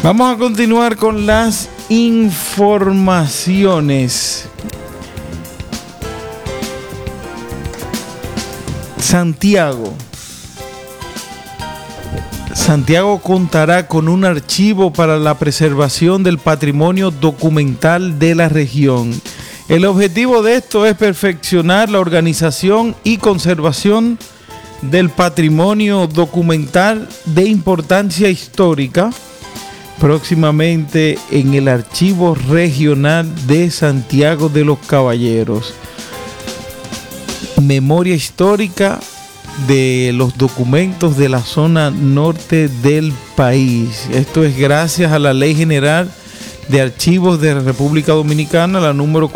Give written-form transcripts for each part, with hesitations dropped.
Vamos a continuar con las informaciones. Santiago contará con un archivo para la preservación del patrimonio documental de la región. El objetivo de esto es perfeccionar la organización y conservación del patrimonio documental de importancia histórica, próximamente en el Archivo Regional de Santiago de los Caballeros. Memoria histórica de los documentos de la zona norte del país. Esto es gracias a la Ley General de Archivos de la República Dominicana, la número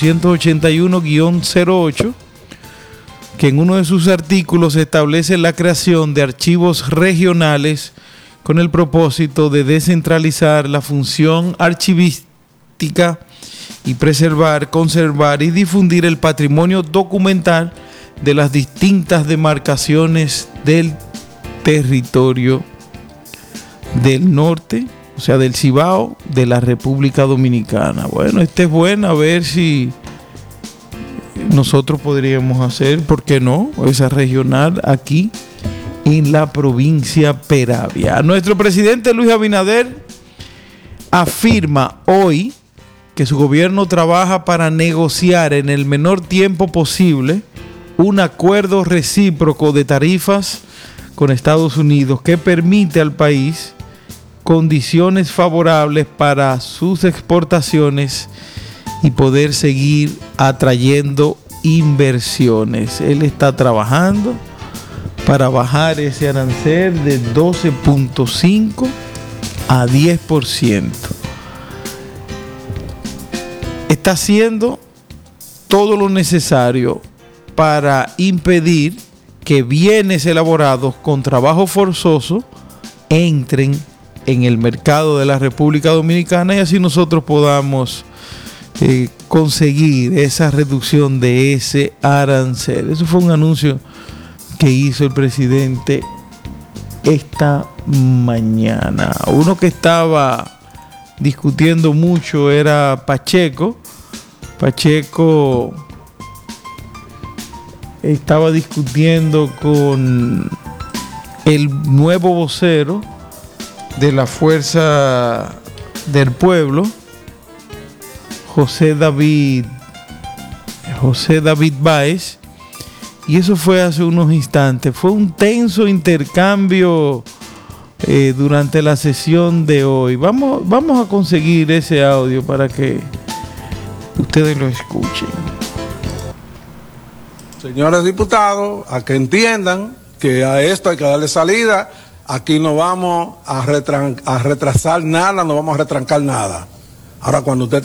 481-08, que en uno de sus artículos establece la creación de archivos regionales con el propósito de descentralizar la función archivística y preservar, conservar y difundir el patrimonio documental de las distintas demarcaciones del territorio del norte, o sea, del Cibao, de la República Dominicana. Bueno, esta es buena, a ver si nosotros podríamos hacer, ¿por qué no?, esa regional aquí en la provincia Peravia. Nuestro presidente Luis Abinader afirma hoy que su gobierno trabaja para negociar en el menor tiempo posible un acuerdo recíproco de tarifas con Estados Unidos que permite al país condiciones favorables para sus exportaciones y poder seguir atrayendo inversiones. Él está trabajando para bajar ese arancel de 12.5 a 10%. Está haciendo todo lo necesario para impedir que bienes elaborados con trabajo forzoso entren en el mercado de la República Dominicana y así nosotros podamos conseguir esa reducción de ese arancel. Eso fue un anuncio que hizo el presidente esta mañana. Uno que estaba discutiendo mucho era Pacheco. Pacheco estaba discutiendo con el nuevo vocero de la Fuerza del Pueblo, José David Báez, y eso fue hace unos instantes. Fue un tenso intercambio durante la sesión de hoy. Vamos a conseguir ese audio para que ustedes lo escuchen. Señores diputados, a que entiendan que a esto hay que darle salida. Aquí no vamos a retrasar nada, no vamos a retrancar nada. Ahora, cuando usted